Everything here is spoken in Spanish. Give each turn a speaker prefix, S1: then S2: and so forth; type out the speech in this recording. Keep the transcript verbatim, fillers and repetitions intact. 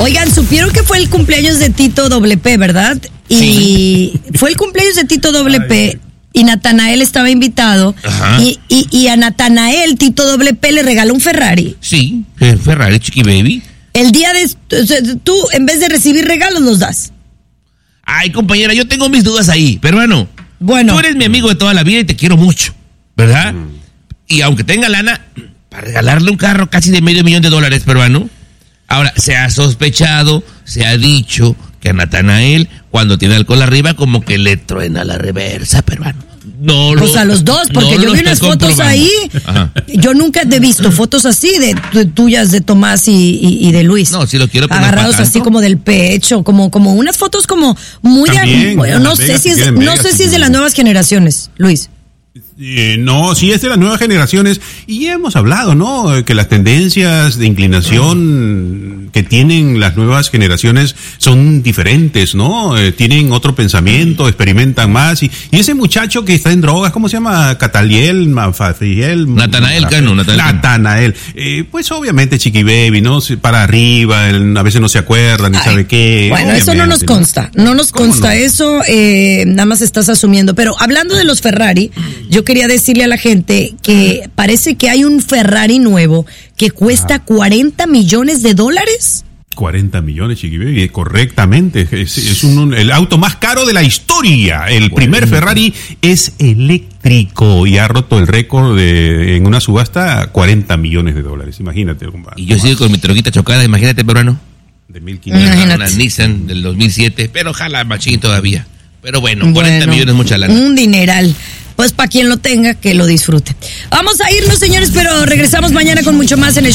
S1: Oigan, supieron que fue el cumpleaños de Tito Doble P, ¿verdad? Y sí. Fue el cumpleaños de Tito Doble P y Natanael estaba invitado. Y, y, y a Natanael, Tito Doble P le regaló un Ferrari.
S2: Sí, el Ferrari, Chiqui Baby.
S1: El día de... O sea, tú, en vez de recibir regalos, los das.
S2: Ay, compañera, yo tengo mis dudas ahí, peruano.
S1: Bueno.
S2: Tú eres mi amigo de toda la vida y te quiero mucho, ¿verdad? Mm. Y aunque tenga lana, para regalarle un carro casi de medio millón de dólares, peruano. Ahora, se ha sospechado, se ha dicho que a Natanael, cuando tiene alcohol arriba, como que le truena la reversa, peruano. No lo,
S1: pues a los dos, porque no yo vi unas fotos ahí. Ajá. Yo nunca he visto fotos así de, de tuyas de Tomás y, y, y de Luis.
S2: No, si lo quiero poner
S1: agarrados así como del pecho, como como unas fotos como muy
S3: También,
S1: de, bueno, no sé si es no sé si es de las nuevas generaciones, Luis.
S3: Eh, no, sí es de las nuevas generaciones y ya hemos hablado, ¿no? Que las tendencias de inclinación que tienen las nuevas generaciones son diferentes, ¿no? Eh, tienen otro pensamiento, experimentan más y, y ese muchacho que está en drogas, ¿cómo se llama? Cataliel, Mafaciel,
S2: Natanael Cano, Natanael.
S3: Natanael. Eh, pues obviamente Chiqui Baby, ¿no? Para arriba, él, a veces no se acuerda ni Ay, sabe qué.
S1: Bueno, eso no nos consta, no nos consta no? eso, eh, nada más estás asumiendo. Pero hablando de los Ferrari, yo quería decirle a la gente que parece que hay un Ferrari nuevo que cuesta ah. cuarenta millones de dólares.
S3: cuarenta millones, Chiqui Baby, correctamente. Es, es un, el auto más caro de la historia. El bueno, primer Ferrari es eléctrico y ha roto el récord de, en una subasta, cuarenta millones de dólares. Imagínate.
S2: Y yo sigo con mi troquita chocada, imagínate, peruano. De mil quinientos. Una Nissan del dos mil siete, pero jala machín todavía. Pero bueno, bueno cuarenta millones, mucha lana.
S1: Un dineral. Pues para quien lo tenga, que lo disfrute. Vamos a irnos, señores, pero regresamos mañana con mucho más en el